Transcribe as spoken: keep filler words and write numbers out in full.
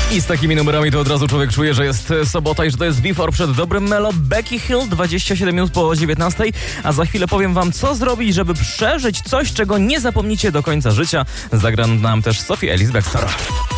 I z takimi numerami to od razu człowiek czuje, że jest sobota i że to jest Before przed dobrym Melo. Becky Hill, dwadzieścia siedem minut po dziewiętnastej, a za chwilę powiem wam, co zrobić, żeby przeżyć coś, czego nie zapomnicie do końca życia. Zagra nam też Sophie Ellis-Bextor.